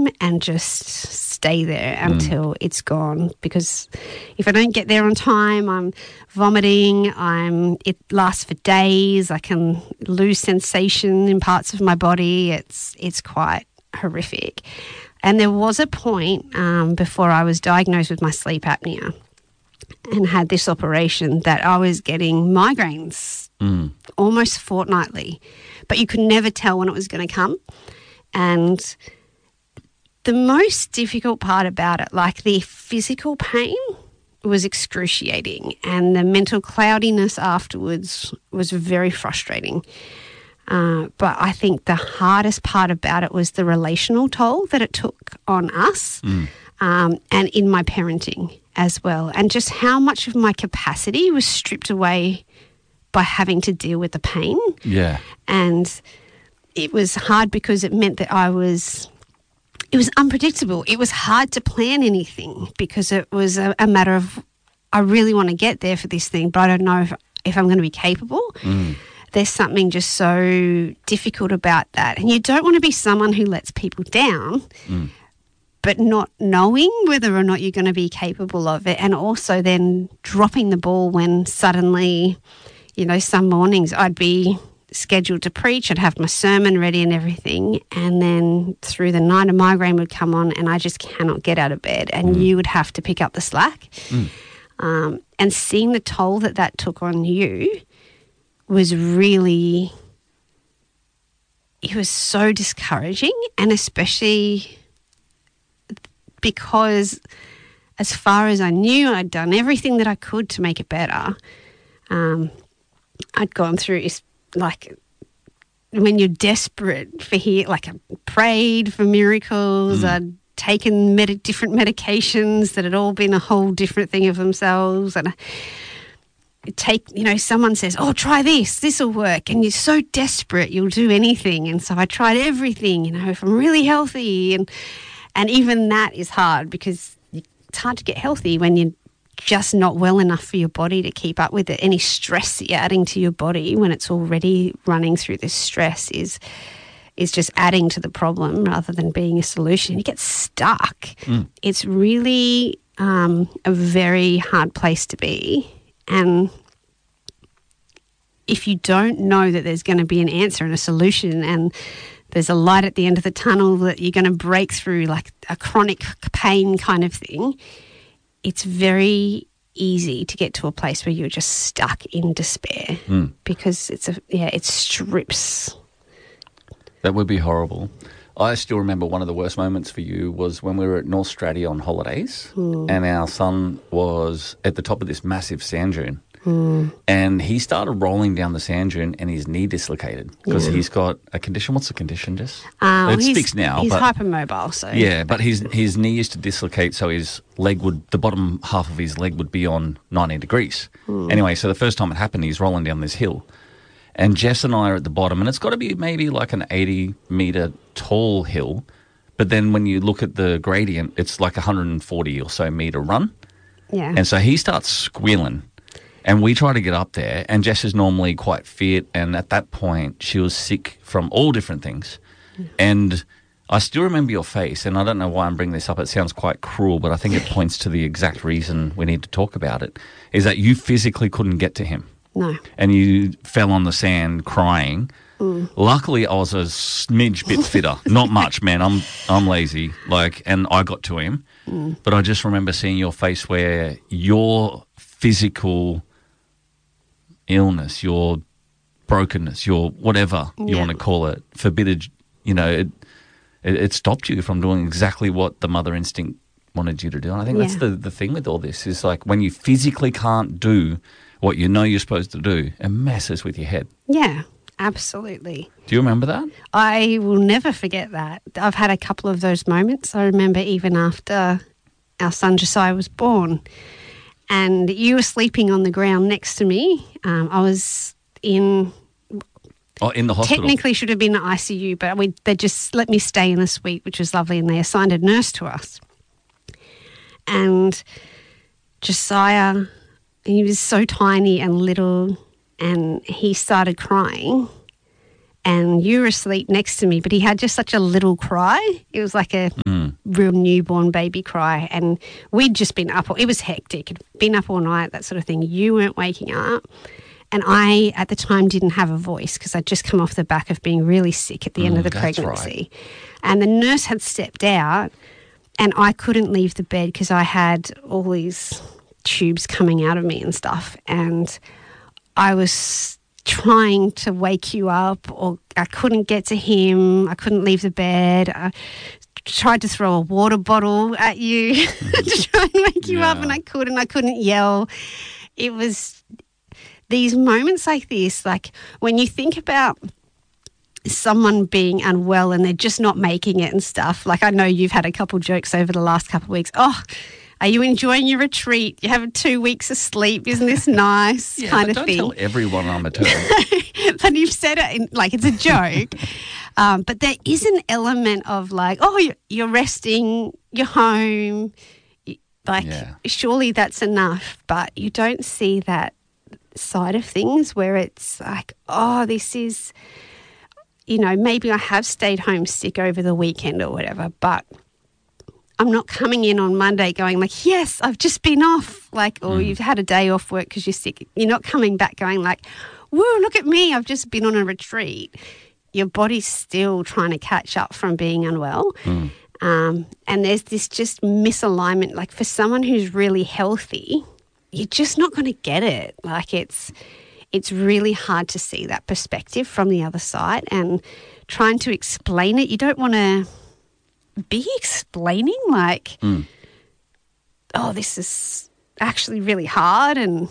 room and just stay there until it's gone, because if I don't get there on time, I'm vomiting, it lasts for days, I can lose sensation in parts of my body. It's quite horrific. And there was a point before I was diagnosed with my sleep apnea and had this operation that I was getting migraines almost fortnightly, but you could never tell when it was going to come. And the most difficult part about it, like the physical pain, was excruciating, and the mental cloudiness afterwards was very frustrating. But I think the hardest part about it was the relational toll that it took on us and in my parenting as well, and just how much of my capacity was stripped away by having to deal with the pain. Yeah. And it was hard because it meant that it was unpredictable. It was hard to plan anything because it was a matter of, I really want to get there for this thing, but I don't know if I'm going to be capable. There's something just so difficult about that. And you don't want to be someone who lets people down, but not knowing whether or not you're going to be capable of it, and also then dropping the ball when suddenly, some mornings I'd be scheduled to preach, I'd have my sermon ready and everything, and then through the night a migraine would come on and I just cannot get out of bed, and you would have to pick up the slack. And seeing the toll that took on you was really, it was so discouraging, and especially because as far as I knew, I'd done everything that I could to make it better. I'd gone through, like, when you're desperate for I prayed for miracles. I'd taken different medications that had all been a whole different thing of themselves. And someone says, oh, try this will work. And you're so desperate, you'll do anything. And so I tried everything, if I'm really healthy. And even that is hard, because it's hard to get healthy when you're just not well enough for your body to keep up with it. Any stress that you're adding to your body when it's already running through this stress is just adding to the problem rather than being a solution. You get stuck. It's really a very hard place to be. And if you don't know that there's going to be an answer and a solution, and there's a light at the end of the tunnel that you're going to break through, like a chronic pain kind of thing, it's very easy to get to a place where you're just stuck in despair because it strips. That would be horrible. I still remember one of the worst moments for you was when we were at North Straddie on holidays, and our son was at the top of this massive sand dune. And he started rolling down the sand dune and his knee dislocated because he's got a condition. What's the condition, Jess? It's fixed now. He's hypermobile, so. Yeah, but his knee used to dislocate, so the bottom half of his leg would be on 90 degrees. Anyway, so the first time it happened, he's rolling down this hill. And Jess and I are at the bottom, and it's got to be maybe like an 80-metre tall hill. But then when you look at the gradient, it's like 140 or so metre run. Yeah. And so he starts squealing. And we try to get up there, and Jess is normally quite fit, and at that point she was sick from all different things. And I still remember your face, and I don't know why I'm bringing this up. It sounds quite cruel, but I think it points to the exact reason we need to talk about it, is that you physically couldn't get to him. No. And you fell on the sand crying. Luckily, I was a smidge bit fitter. Not much, man. I'm lazy, and I got to him. But I just remember seeing your face where your physical illness, your brokenness, your whatever you want to call it, forbidden, it stopped you from doing exactly what the mother instinct wanted you to do. And I think that's the thing with all this, is like when you physically can't do what you know you're supposed to do, it messes with your head. Yeah, absolutely. Do you remember that? I will never forget that. I've had a couple of those moments. I remember even after our son Josiah was born, and you were sleeping on the ground next to me. I was in the hospital. Technically should have been in the ICU, but they just let me stay in the suite, which was lovely, and they assigned a nurse to us. And Josiah, he was so tiny and little, and he started crying. and you were asleep next to me, but he had just such a little cry. It was like a real newborn baby cry, and we'd just been up. It was hectic. It'd been up all night, that sort of thing. You weren't waking up. And I, at the time, didn't have a voice because I'd just come off the back of being really sick at the end of the pregnancy. Right. And the nurse had stepped out and I couldn't leave the bed because I had all these tubes coming out of me and stuff. And I was trying to wake you up, or I couldn't get to him. I couldn't leave the bed. I tried to throw a water bottle at you to try and wake you up, and I couldn't. I couldn't yell. It was these moments like this, like when you think about someone being unwell and they're just not making it and stuff. Like I know you've had a couple jokes over the last couple of weeks. Oh, are you enjoying your retreat? You have 2 weeks of sleep. Isn't this nice? Kind of thing. Don't tell everyone I'm a turtle. But you've said it like it's a joke. But there is an element of like, oh, you're resting, you're home. Like surely that's enough. But you don't see that side of things where it's like, oh, this is, you know, maybe I have stayed home sick over the weekend or whatever, but I'm not coming in on Monday going like, yes, I've just been off, like, or you've had a day off work because you're sick. You're not coming back going like, whoa, look at me, I've just been on a retreat. Your body's still trying to catch up from being unwell. And there's this just misalignment. Like for someone who's really healthy, you're just not going to get it. Like it's really hard to see that perspective from the other side, and trying to explain it. You don't want to be explaining like, oh, this is actually really hard and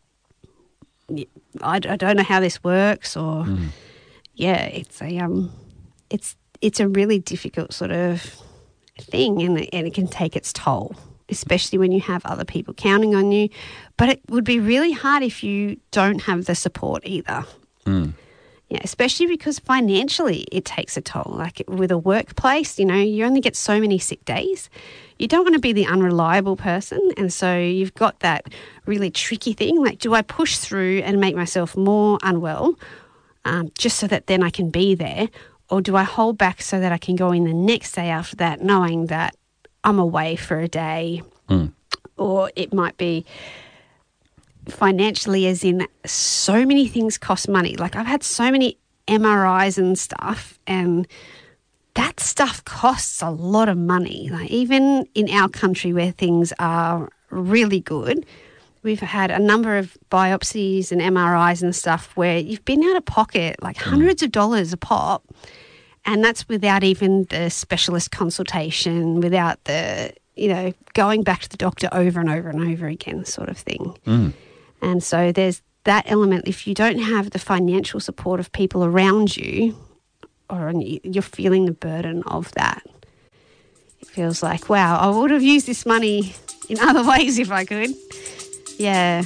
I don't know how this works, or it's a really difficult sort of thing, and it can take its toll, especially when you have other people counting on you. But it would be really hard if you don't have the support either. Yeah, especially because financially it takes a toll. Like with a workplace, you know, you only get so many sick days. You don't want to be the unreliable person, and so you've got that really tricky thing. Like, do I push through and make myself more unwell just so that then I can be there, or do I hold back so that I can go in the next day after that knowing that I'm away for a day? Or it might be financially, as in so many things cost money. Like I've had so many MRIs and stuff, and that stuff costs a lot of money. Like even in our country where things are really good, we've had a number of biopsies and MRIs and stuff where you've been out of pocket like hundreds of dollars a pop, and that's without even the specialist consultation, without the, you know, going back to the doctor over and over and over again sort of thing. And so there's that element. If you don't have the financial support of people around you, or you're feeling the burden of that, it feels like, wow, I would have used this money in other ways if I could. Yeah.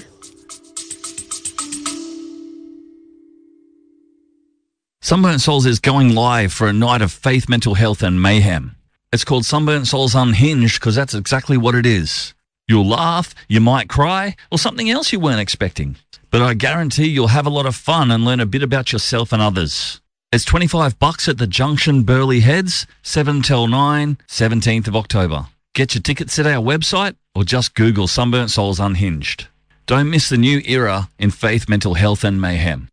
Sunburnt Souls is going live for a night of faith, mental health and mayhem. It's called Sunburnt Souls Unhinged because that's exactly what it is. You'll laugh, you might cry, or something else you weren't expecting. But I guarantee you'll have a lot of fun and learn a bit about yourself and others. It's $25 at the Junction Burleigh Heads, 7 till 9, 17th of October. Get your tickets at our website or just Google Sunburnt Souls Unhinged. Don't miss the new era in faith, mental health and mayhem.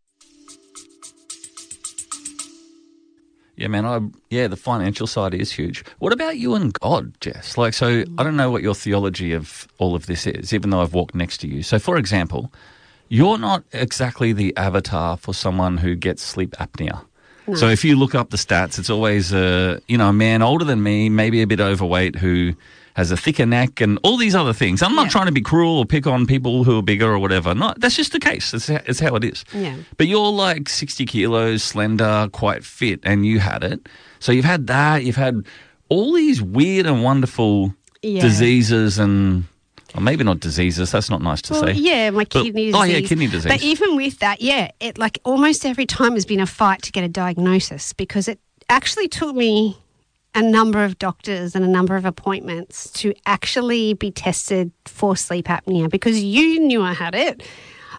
Yeah, man, the financial side is huge. What about you and God, Jess? Like, so I don't know what your theology of all of this is, even though I've walked next to you. So, for example, you're not exactly the avatar for someone who gets sleep apnea. No. So if you look up the stats, it's always a man older than me, maybe a bit overweight, who has a thicker neck and all these other things. I'm not trying to be cruel or pick on people who are bigger or whatever. No, that's just the case. It's how it is. Yeah. But you're like 60 kilos, slender, quite fit, and you had it. So you've had that. You've had all these weird and wonderful diseases and... Or maybe not diseases, that's not nice to say. Yeah, my kidney disease. Oh, yeah, kidney disease. But even with that, it like almost every time has been a fight to get a diagnosis, because it actually took me a number of doctors and a number of appointments to actually be tested for sleep apnea, because you knew I had it.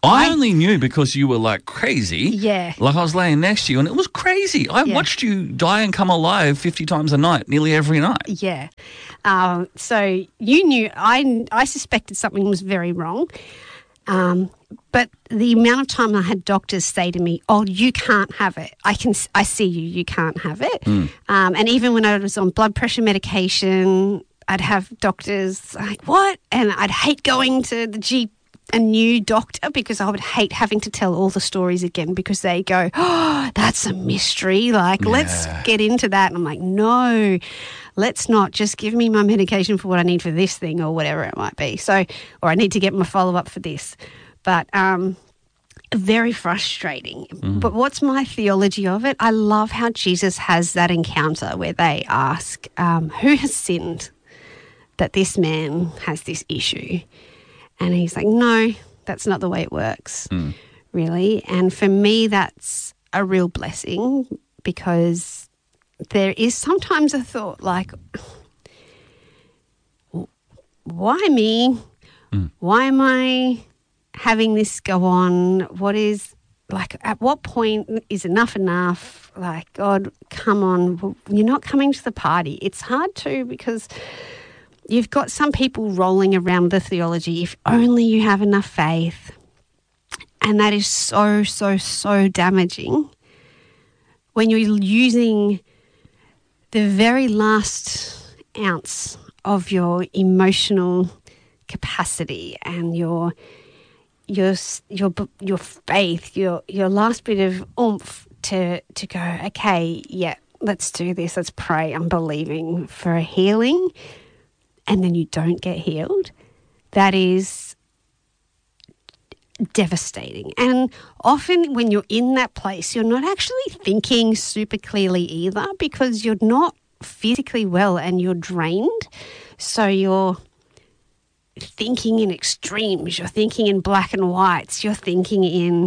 I only knew because you were like crazy. Yeah. Like I was laying next to you and it was crazy. I watched you die and come alive 50 times a night, nearly every night. Yeah. So you knew, I suspected something was very wrong. But the amount of time I had doctors say to me, "Oh, you can't have it. I see you. You can't have it." And even when I was on blood pressure medication, I'd have doctors like, "What?" And I'd hate going to a new doctor because I would hate having to tell all the stories again because they go, "Oh, that's a mystery. Like, let's get into that." And I'm like, "No, let's not. Just give me my medication for what I need for this thing or whatever it might be. So, or I need to get my follow-up for this." But very frustrating. But what's my theology of it? I love how Jesus has that encounter where they ask, who has sinned that this man has this issue? And he's like, no, that's not the way it works, really. And for me, that's a real blessing because there is sometimes a thought like, why me? Why am I having this go on? What is, like, at what point is enough? Like, God, come on, you're not coming to the party. It's hard too because you've got some people rolling around the theology, if only you have enough faith. And that is so, so, so damaging when you're using the very last ounce of your emotional capacity and your faith, your last bit of oomph to go, okay, yeah, let's do this, let's pray, I'm believing for a healing, and then you don't get healed. That is devastating. And often when you're in that place, you're not actually thinking super clearly either because you're not physically well and you're drained. So you're thinking in extremes, you're thinking in black and whites, you're thinking in,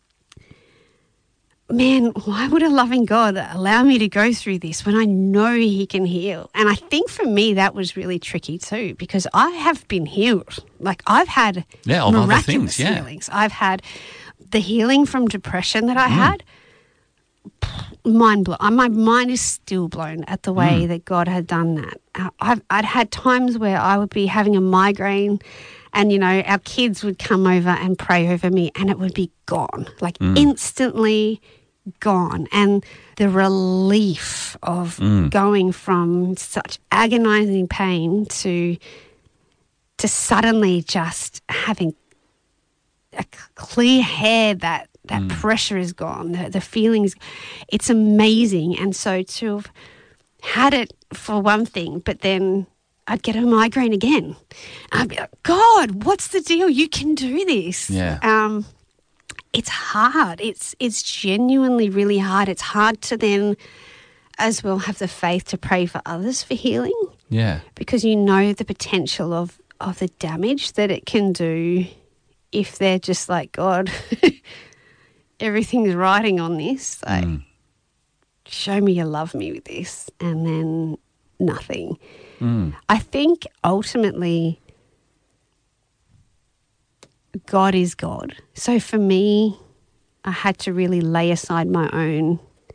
man, why would a loving God allow me to go through this when I know he can heal? And I think for me that was really tricky too because I have been healed. Like I've had miraculous healings. I've had the healing from depression that I had. Mind blown. My mind is still blown at the way that God had done that. I'd had times where I would be having a migraine and, you know, our kids would come over and pray over me and it would be gone, like instantly gone. And the relief of going from such agonizing pain to suddenly just having a clear head that pressure is gone, the feelings, it's amazing. And so to have had it for one thing, but then I'd get a migraine again. I'd be like, God, what's the deal? You can do this. Yeah. It's hard. It's genuinely really hard. It's hard to then as well have the faith to pray for others for healing. Yeah. Because you know the potential of the damage that it can do if they're just like, God, everything's riding on this. Like, show me you love me with this, and then nothing. I think ultimately God is God. So for me, I had to really lay aside my own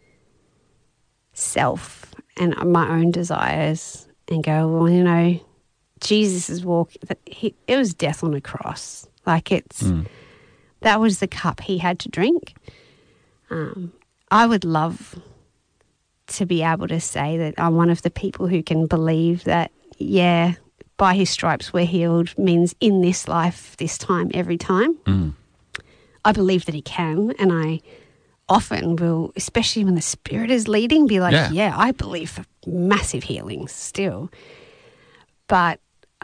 self and my own desires and go, well, you know, Jesus' walk, it was death on a cross. Like that was the cup he had to drink. I would love to be able to say that I'm one of the people who can believe that, yeah, by his stripes we're healed means in this life, this time, every time. I believe that he can, and I often will, especially when the Spirit is leading, be like, yeah I believe for massive healings still. But,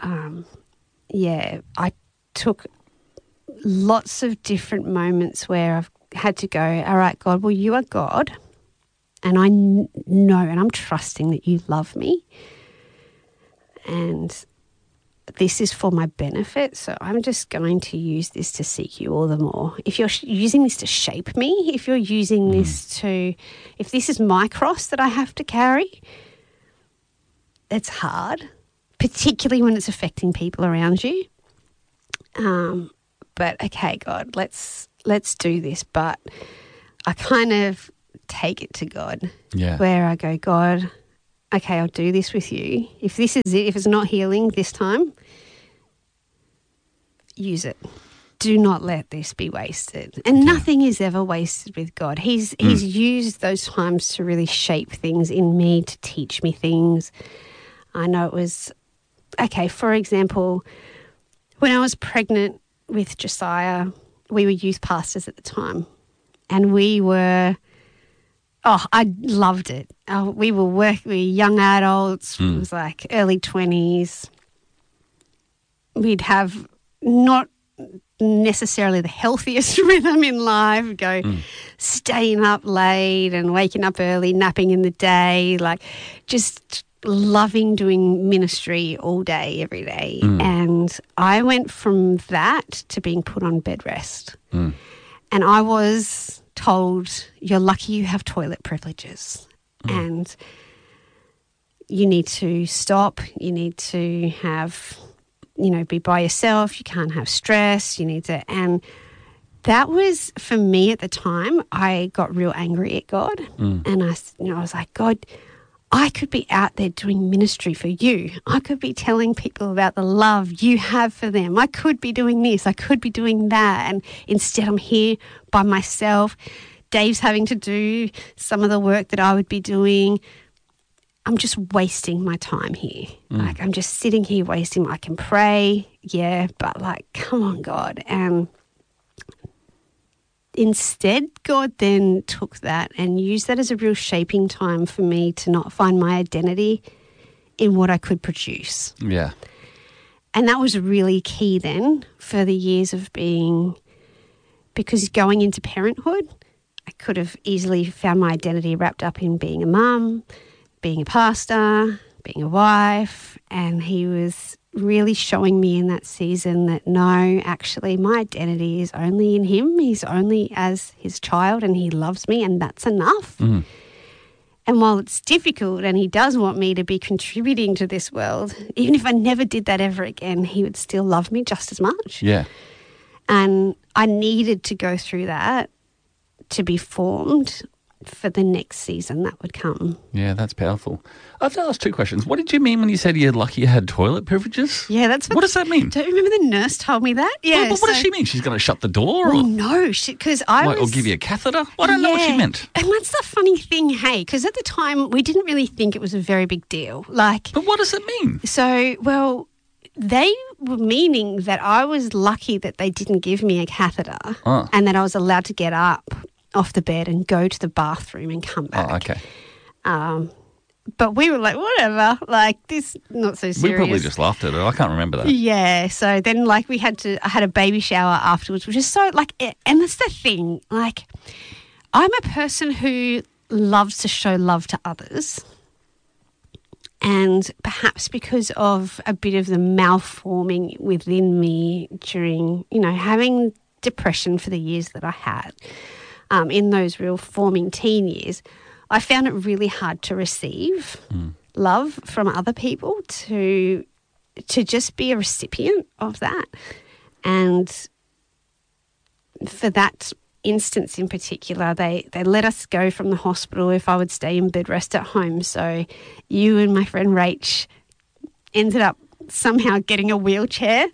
I took lots of different moments where I've had to go, all right, God, well, you are God, and I know and I'm trusting that you love me, and this is for my benefit, so I'm just going to use this to seek you all the more. If you're using this to shape me, if you're using this if this is my cross that I have to carry, it's hard, particularly when it's affecting people around you. but okay, God, let's do this. But I kind of take it to God, where I go, God, okay, I'll do this with you. If this is it, if it's not healing this time, use it. Do not let this be wasted. And nothing is ever wasted with God. He's used those times to really shape things in me, to teach me things. I know it was, okay, for example, when I was pregnant with Josiah, we were youth pastors at the time. And we were, I loved it. We were young adults. It was like early 20s. We'd have not necessarily the healthiest rhythm in life, staying up late and waking up early, napping in the day, like just loving doing ministry all day, every day. And I went from that to being put on bed rest. And I was told, you're lucky you have toilet privileges and you need to stop, you need to have, be by yourself, you can't have stress, you need to, and that was, for me at the time, I got real angry at God. And I was like, God, I could be out there doing ministry for you. I could be telling people about the love you have for them. I could be doing this. I could be doing that. And instead I'm here by myself. Dave's having to do some of the work that I would be doing. I'm just wasting my time here. Like, I'm just sitting here wasting. I can pray, but like, come on, God. And instead, God then took that and used that as a real shaping time for me to not find my identity in what I could produce. Yeah. And that was really key then for the years of because going into parenthood, I could have easily found my identity wrapped up in being a mum, being a pastor, being a wife, and he was really showing me in that season that no, actually my identity is only in him. He's only as his child and he loves me and that's enough. And while it's difficult and he does want me to be contributing to this world, even if I never did that ever again, he would still love me just as much. Yeah. And I needed to go through that to be formed for the next season that would come. Yeah, that's powerful. I have to ask two questions. What did you mean when you said you're lucky you had toilet privileges? Yeah, that's what does that mean? Don't you remember the nurse told me that? Yeah. What does she mean? She's going to shut the door? Well, no, because or give you a catheter? I don't know what she meant. And that's the funny thing, hey, because at the time we didn't really think it was a very big deal. But what does it mean? So, well, they were meaning that I was lucky that they didn't give me a catheter and that I was allowed to get up off the bed and go to the bathroom and come back. Oh, okay. But we were like, whatever, like this, not so serious. We probably just laughed at it. I can't remember that. Yeah. So then I had a baby shower afterwards, which is so and that's the thing, I'm a person who loves to show love to others. And perhaps because of a bit of the malforming within me during, having depression for the years that I had, in those real forming teen years, I found it really hard to receive love from other people, to just be a recipient of that. And for that instance in particular, they let us go from the hospital if I would stay in bed rest at home. So you and my friend Rach ended up somehow getting a wheelchair.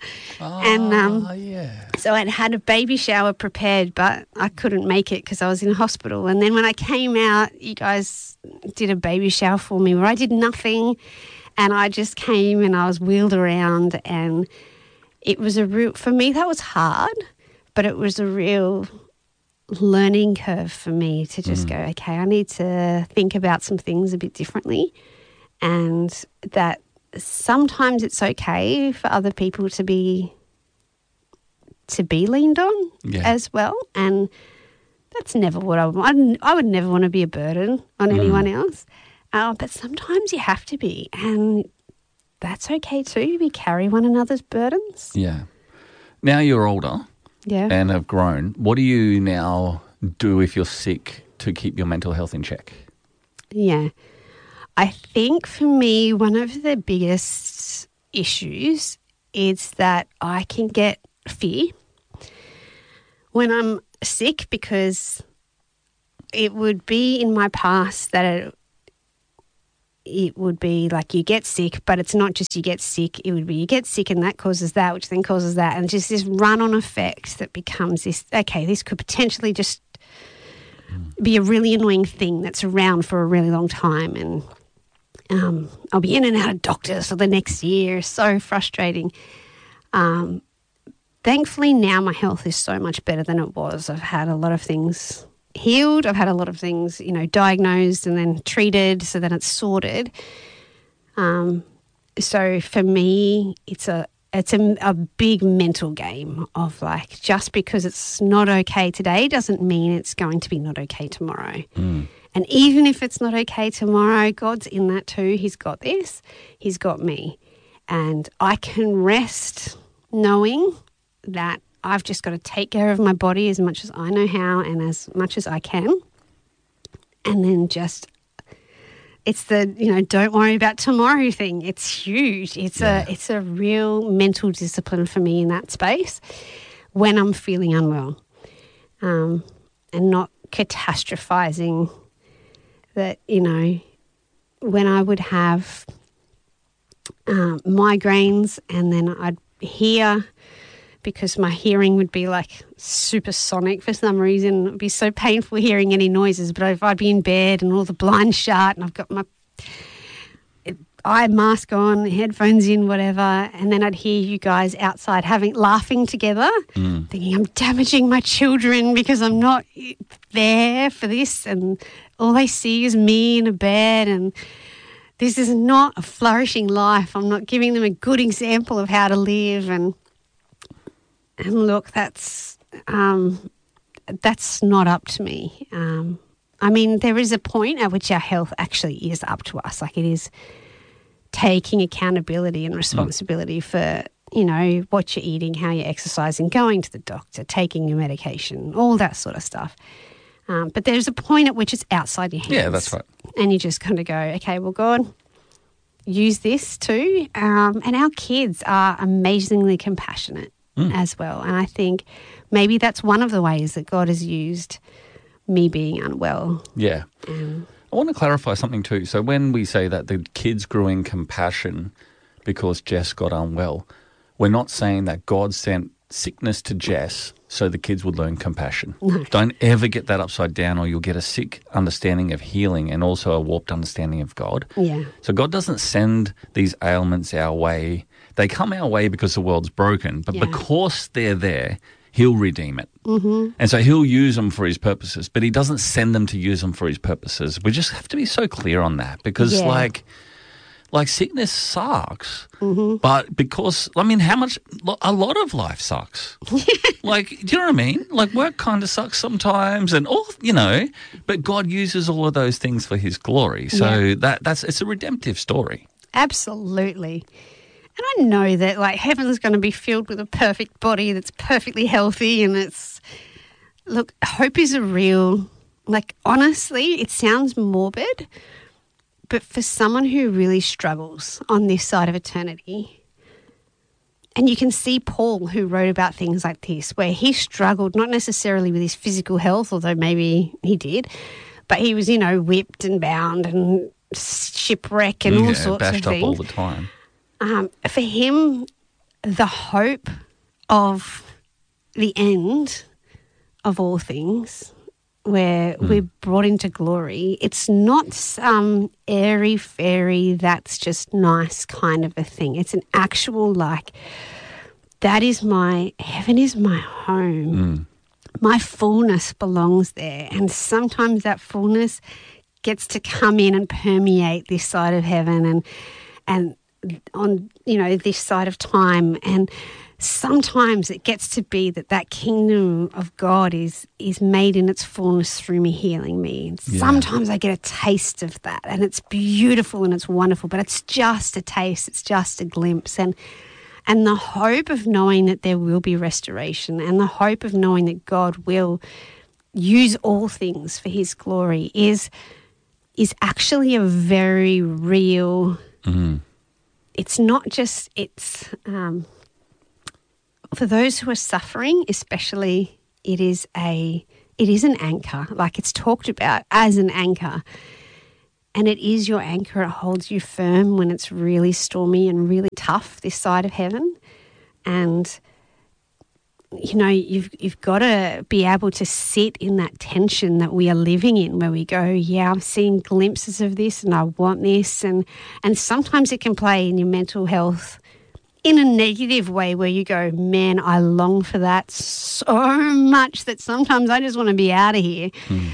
So I'd had a baby shower prepared, but I couldn't make it because I was in hospital. And then when I came out, you guys did a baby shower for me where I did nothing, and I just came and I was wheeled around, and it was for me that was hard, but it was a real learning curve for me to just go, okay, I need to think about some things a bit differently, and that sometimes it's okay for other people to be leaned on as well. And that's never what I want. I would never want to be a burden on anyone else. But sometimes you have to be, and that's okay too. We carry one another's burdens. Yeah. Now you're older and have grown. What do you now do if you're sick to keep your mental health in check? Yeah. I think for me, one of the biggest issues is that I can get fear when I'm sick, because it would be in my past that it would be like you get sick, but it's not just you get sick. It would be you get sick and that causes that, which then causes that. And just this run-on effect that becomes this, okay, this could potentially just be a really annoying thing that's around for a really long time. And I'll be in and out of doctors for the next year. So frustrating. Thankfully, now my health is so much better than it was. I've had a lot of things healed. I've had a lot of things, diagnosed and then treated, so then it's sorted. So for me, it's a big mental game of like, just because it's not okay today doesn't mean it's going to be not okay tomorrow. And even if it's not okay tomorrow, God's in that too. He's got this. He's got me. And I can rest knowing that I've just got to take care of my body as much as I know how and as much as I can. And then it's the, don't worry about tomorrow thing. It's huge. It's a real mental discipline for me in that space when I'm feeling unwell, and not catastrophizing that, when I would have migraines and then I'd hear, because my hearing would be like supersonic for some reason. It would be so painful hearing any noises. But if I'd be in bed and all the blinds shut and I've got my eye mask on, headphones in, whatever, and then I'd hear you guys outside laughing together, thinking I'm damaging my children because I'm not there for this, and all they see is me in a bed, and this is not a flourishing life. I'm not giving them a good example of how to live. And look, that's not up to me. There is a point at which our health actually is up to us. Like, it is taking accountability and responsibility for, what you're eating, how you're exercising, going to the doctor, taking your medication, all that sort of stuff. But there's a point at which it's outside your hands. Yeah, that's right. And you just kind of go, okay, well, God, use this too. And our kids are amazingly compassionate as well. And I think maybe that's one of the ways that God has used me being unwell. Yeah. I want to clarify something too. So when we say that the kids grew in compassion because Jess got unwell, we're not saying that God sent sickness to Jess so the kids would learn compassion. No. Don't ever get that upside down, or you'll get a sick understanding of healing and also a warped understanding of God. Yeah. So God doesn't send these ailments our way. They come our way because the world's broken, but because they're there, He'll redeem it. Mm-hmm. And so He'll use them for His purposes, but He doesn't send them to use them for His purposes. We just have to be so clear on that, because like sickness sucks, but because, a lot of life sucks. Like, do you know what I mean? Like, work kind of sucks sometimes and all, but God uses all of those things for His glory. So it's a redemptive story. Absolutely. And I know that, like, heaven's going to be filled with a perfect body that's perfectly healthy, and hope is a real, honestly, it sounds morbid, but for someone who really struggles on this side of eternity, and you can see Paul, who wrote about things like this, where he struggled not necessarily with his physical health, although maybe he did, but he was, whipped and bound and shipwreck and all sorts of things. Bashed up all the time. For him, the hope of the end of all things, where we're brought into glory, it's not some airy-fairy, that's just nice kind of a thing. It's an actual, heaven is my home. My fullness belongs there. And sometimes that fullness gets to come in and permeate this side of heaven and on, this side of time. And sometimes it gets to be that kingdom of God is made in its fullness through me, healing me. And sometimes I get a taste of that, and it's beautiful and it's wonderful, but it's just a taste, it's just a glimpse. And the hope of knowing that there will be restoration, and the hope of knowing that God will use all things for His glory is actually a very real... It's not just, for those who are suffering, especially It is an anchor, like it's talked about as an anchor. And it is your anchor. It holds you firm when it's really stormy and really tough this side of heaven. And, you know, you've got to be able to sit in that tension that we are living in, where we go, yeah, I'm seeing glimpses of this and I want this. And sometimes it can play in your mental health in a negative way, where you go, man, I long for that so much that sometimes I just want to be out of here.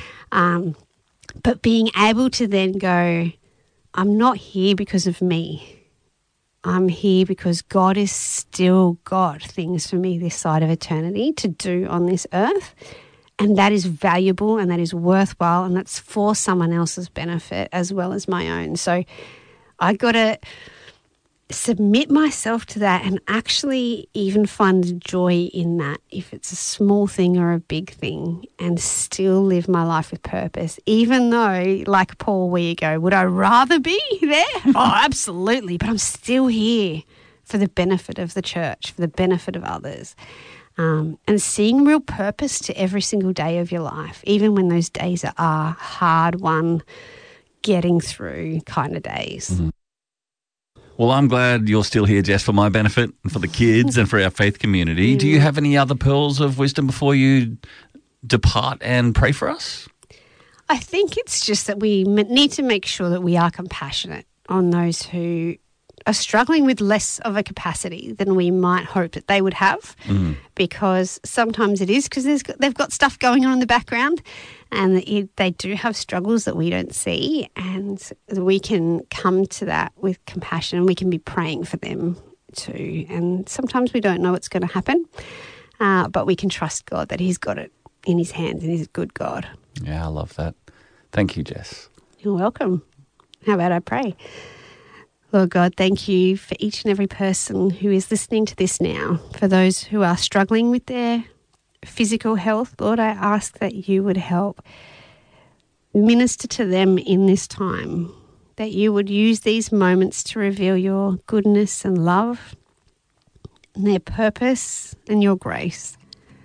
But being able to then go, I'm not here because of me. I'm here because God has still got things for me this side of eternity to do on this earth. And that is valuable and that is worthwhile, and that's for someone else's benefit as well as my own. So I got to submit myself to that and actually even find joy in that, if it's a small thing or a big thing, and still live my life with purpose, even though, like Paul, where you go, would I rather be there? Oh, absolutely. But I'm still here for the benefit of the church, for the benefit of others, and seeing real purpose to every single day of your life, even when those days are hard won, getting through kind of days. Mm-hmm. Well, I'm glad you're still here, Jess, for my benefit and for the kids and for our faith community. Do you have any other pearls of wisdom before you depart and pray for us? I think it's just that we need to make sure that we are compassionate on those who are struggling with less of a capacity than we might hope that they would have, because sometimes it is because they've got stuff going on in the background, and they do have struggles that we don't see, and we can come to that with compassion, and we can be praying for them too. And sometimes we don't know what's going to happen, but we can trust God that He's got it in His hands and He's a good God. Yeah, I love that. Thank you, Jess. You're welcome. How about I pray? Lord God, thank you for each and every person who is listening to this now. For those who are struggling with their physical health, Lord, I ask that you would help minister to them in this time, that you would use these moments to reveal your goodness and love and their purpose and your grace.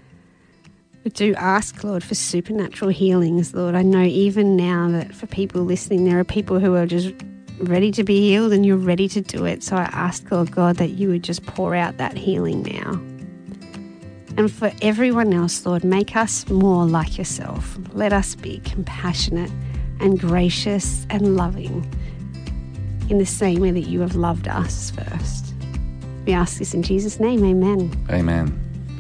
We do ask, Lord, for supernatural healings, Lord. I know even now that for people listening, there are people who are just ready to be healed, and you're ready to do it. So I ask, Lord God, that you would just pour out that healing now. And for everyone else, Lord, make us more like yourself. Let us be compassionate and gracious and loving in the same way that you have loved us first. We ask this in Jesus' name, amen. Amen.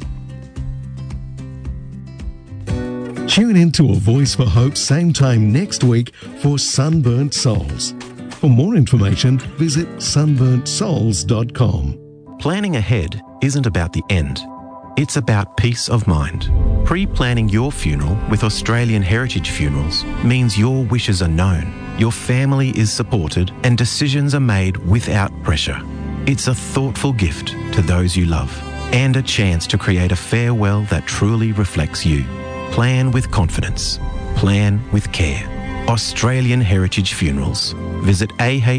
Tune in to A Voice for Hope same time next week for Sunburnt Souls. For more information, visit sunburntsouls.com. Planning ahead isn't about the end. It's about peace of mind. Pre-planning your funeral with Australian Heritage Funerals means your wishes are known, your family is supported, and decisions are made without pressure. It's a thoughtful gift to those you love and a chance to create a farewell that truly reflects you. Plan with confidence. Plan with care. Australian Heritage Funerals. Visit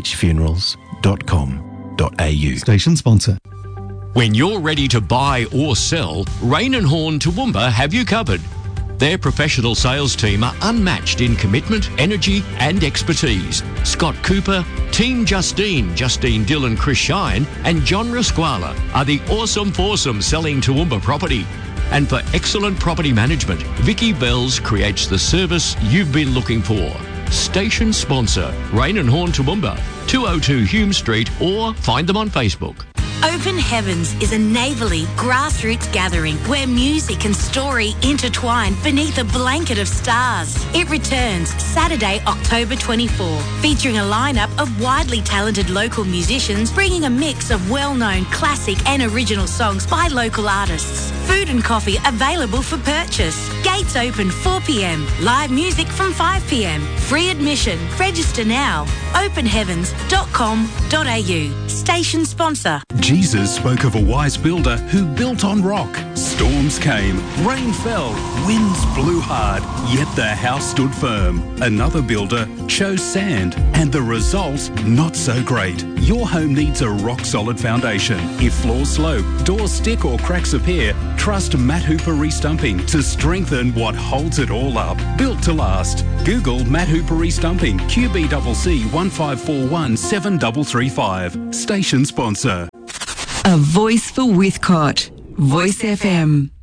ahfunerals.com.au. Station sponsor. When you're ready to buy or sell, Rain and Horn Toowoomba have you covered. Their professional sales team are unmatched in commitment, energy and expertise. Scott Cooper, Team Justine Dillon, Chris Shine and John Rasquala are the awesome foursome selling Toowoomba property. And for excellent property management, Vicky Bells creates the service you've been looking for. Station sponsor, Rain and Horn Toowoomba, 202 Hume Street, or find them on Facebook. Open Heavens is a neighbourly grassroots gathering where music and story intertwine beneath a blanket of stars. It returns Saturday, October 24, featuring a lineup of widely talented local musicians bringing a mix of well-known classic and original songs by local artists. Food and coffee available for purchase. Gates open 4 p.m. Live music from 5 p.m. Free admission. Register now. openheavens.com.au. Station sponsor. Jesus spoke of a wise builder who built on rock. Storms came, rain fell, winds blew hard, yet the house stood firm. Another builder chose sand, and the result, not so great. Your home needs a rock-solid foundation. If floors slope, doors stick or cracks appear, trust Matt Hooper Restumping to strengthen what holds it all up. Built to last. Google Matt Hooper Restumping, QBCC 1541 7335. Station sponsor. A voice for Whitcott. Voice FM.